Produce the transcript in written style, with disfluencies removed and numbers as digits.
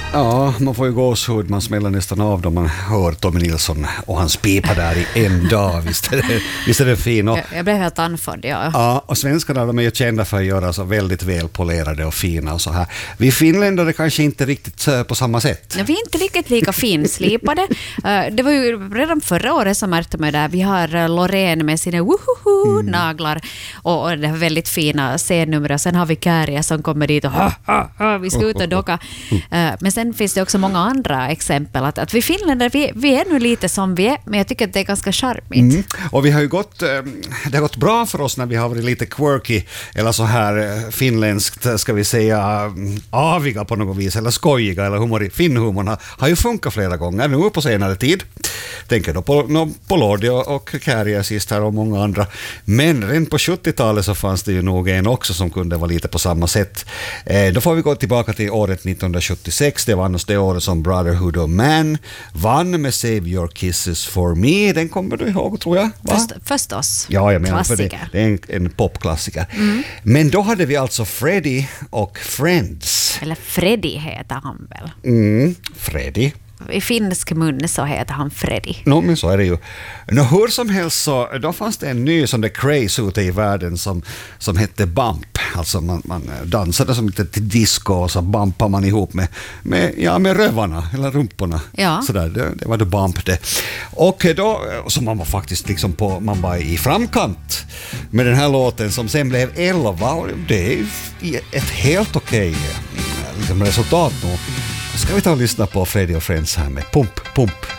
Ja, man får ju gåshud, man smäller nästan av då man hör Tommy Nilsson och hans pipa där i en dag. Visst är det fin? Och, jag blev helt anförd, ja. Ja, och svenskarna de är ju kända för att göra så väldigt välpolerade och fina och så här. Vi finländare kanske inte riktigt på samma sätt. Vi är inte riktigt lika finslipade. Det var ju redan förra året som märkte man där. Vi har Loreen med sina naglar och det här väldigt fina scennummer. Och sen har vi Kääriä som kommer dit och vi ska ut och docka. Men sen finns det också många andra exempel. Att vi finländare, vi är nu lite som vi är, men jag tycker att det är ganska charmigt. Och vi har ju det har gått bra för oss när vi har varit lite quirky eller så här finländskt, ska vi säga, aviga på något vis, eller skojiga, eller finnhumorn har ju funkat flera gånger nu på senare tid. Tänker då på Lordi och Kääriä sist här och många andra. Men redan på 70-talet så fanns det ju nog en också som kunde vara lite på samma sätt. Då får vi gå tillbaka till året 1976. Det var annars det året som Brotherhood of Man vann med Save Your Kisses for Me. Den kommer du ihåg, tror jag, va? Förstås. Ja, jag menar, för det är en popklassiker. Men då hade vi alltså Freddie och Friends. Eller Freddie heter han väl? Freddie. I finsk mun så heter han Freddie. Men så är det ju. Hur som helst så då fanns det en ny sån där craze ute i världen som hette bump. Alltså man dansade som lite till disco och så bumpar man ihop med rövarna eller rumporna. Ja. Så där, det var det bump det. Och då så man var faktiskt liksom man var i framkant med den här låten som sen blev 11 och det är ett helt okej liksom resultat nu. Ska vi ta och lyssna på Freddie och Friends här med Pump, Pump.